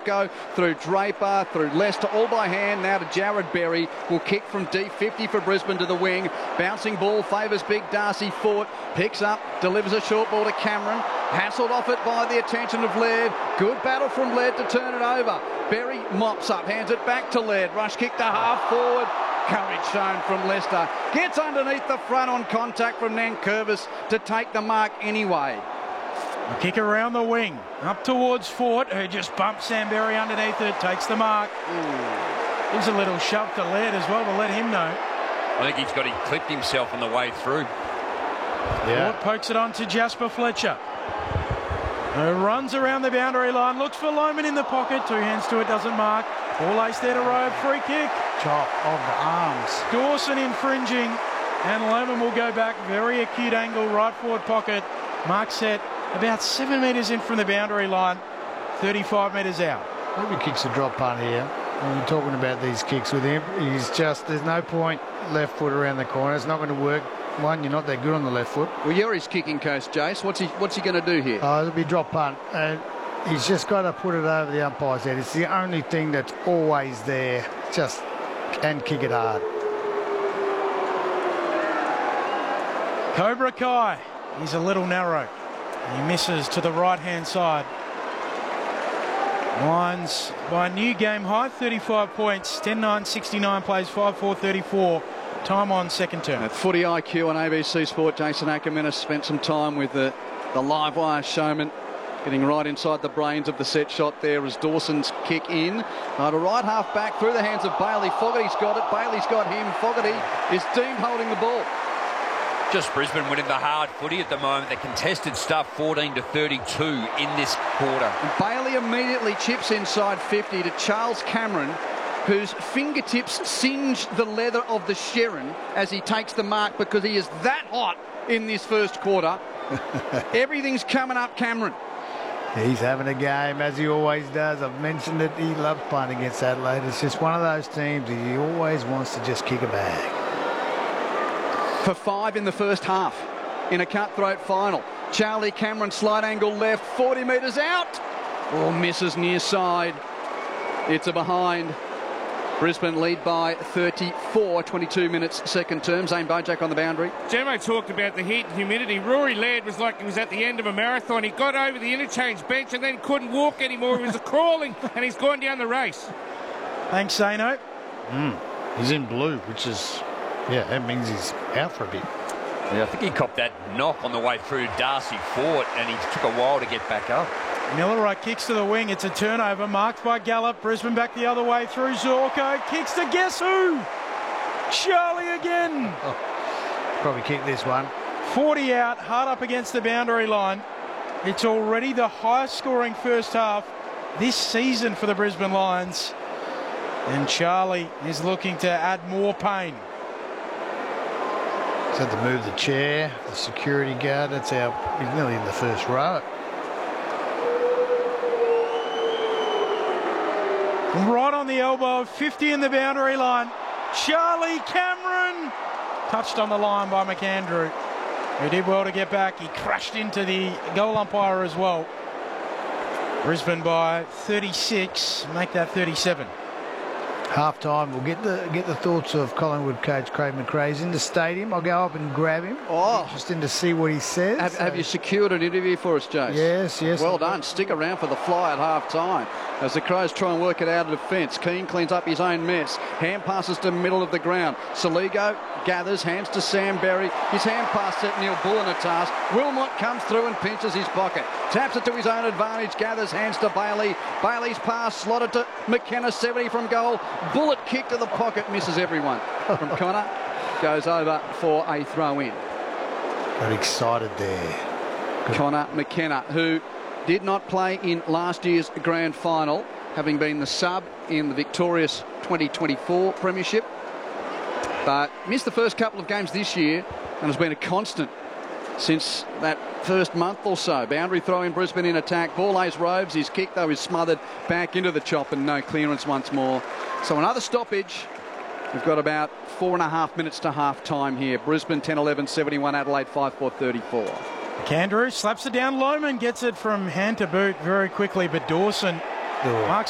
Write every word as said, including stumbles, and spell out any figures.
go through Draper, through Leicester, all by hand. Now to Jared Berry. Will kick from deep, fifty for Brisbane to the wing. Bouncing ball favours big Darcy Fort. Picks up, delivers a short ball to Cameron. Hassled off it by the attention of Laird. Good battle from Laird to turn it over. Berry mops up, hands it back to Laird. Rush kick to half forward. Courage shown from Leicester. Gets underneath the front on contact from Nankervis to take the mark anyway. A kick around the wing, up towards Fort, who just bumps Sam Berry underneath it, takes the mark. Ooh. Gives a little shove to Laird as well to let him know. I think he's got, he clipped himself on the way through. Yeah. Fort pokes it on to Jasper Fletcher, who runs around the boundary line, looks for Lohmann in the pocket, two hands to it, doesn't mark. Ball ace there to Rowe, free kick. Chop of the arms. Dawson infringing, and Lohmann will go back, very acute angle, right forward pocket. Mark set about seven metres in from the boundary line, thirty-five metres out. Maybe kicks a drop punt here. When you're talking about these kicks with him, he's just, there's no point left foot around the corner. It's not going to work. One, you're not that good on the left foot. Well, you're his kicking coach, Jace. What's he What's he going to do here? Oh, it'll be drop punt. And he's just got to put it over the umpire's head. It's the only thing that's always there. Just and kick it hard. Cobra Kai, he's a little narrow. He misses to the right-hand side. Lions by a new game high, thirty-five points, ten nine sixty-nine plays, five four thirty-four. Time on second term. At Footy I Q on A B C Sport, Jason Ackerman has spent some time with the, the live wire showman, getting right inside the brains of the set shot there as Dawson's kick in. Uh, to right half back through the hands of Bailey. Fogarty's got it. Bailey's got him. Fogarty is deemed holding the ball. Just Brisbane winning the hard footy at the moment. The contested stuff fourteen to thirty-two in this quarter. And Bailey immediately chips inside fifty to Charles Cameron, whose fingertips singe the leather of the Sherrin as he takes the mark because he is that hot in this first quarter. Everything's coming up Cameron. He's having a game, as he always does. I've mentioned it. He loves playing against Adelaide. It's just one of those teams that he always wants to just kick a bag. For five in the first half in a cutthroat final. Charlie Cameron, slight angle left, forty metres out. Oh, misses near side. It's a behind. Brisbane lead by thirty-four, twenty-two minutes second term. Zane Bojack on the boundary. Jamo talked about the heat and humidity. Rory Laird was like he was at the end of a marathon. He got over the interchange bench and then couldn't walk anymore. He was crawling and he's gone down the race. Thanks, Zano. Mm. He's in blue, which is, yeah, that means he's out for a bit. Yeah, I think he copped that knock on the way through Darcy Fort and he took a while to get back up. Millerite kicks to the wing. It's a turnover marked by Gallup. Brisbane back the other way through Zorko. Kicks to guess who? Charlie again. Oh, probably kick this one. forty out, hard up against the boundary line. It's already the highest scoring first half this season for the Brisbane Lions. And Charlie is looking to add more pain. He's had to move the chair, the security guard. That's our, he's nearly in the first row. Right on the elbow, fifty in the boundary line. Charlie Cameron touched on the line by McAndrew, who did well to get back. He crashed into the goal umpire as well. Brisbane by thirty-six, make that thirty-seven. Half time, we'll get the get the thoughts of Collingwood coach Craig McRae. He's in the stadium. I'll go up and grab him. Oh, interesting to see what he says. Have, have you secured an interview for us, Jace? Yes, yes. Well done. Stick around for the fly at half time as the Crows try and work it out of defence. Keane cleans up his own mess. Hand passes to middle of the ground. Saligo gathers, hands to Sam Berry. His hand pass set Neil Bullen a task. Wilmot comes through and pinches his pocket. Taps it to his own advantage. Gathers, hands to Bailey. Bailey's pass slotted to McKenna, seventy from goal. Bullet kick to the pocket, misses everyone. From Connor, goes over for a throw in. Got excited there. Good. Connor McKenna, who did not play in last year's grand final, having been the sub in the victorious twenty twenty-four premiership, but missed the first couple of games this year and has been a constant since that first month or so. Boundary throw in Brisbane in attack. Ball lays Robes. His kick, though, is smothered back into the chop and no clearance once more. So another stoppage. We've got about four and a half minutes to half time here. Brisbane ten eleven seventy-one, Adelaide five four thirty-four. McAndrew slaps it down. Lohmann gets it from hand to boot very quickly, but Dawson marks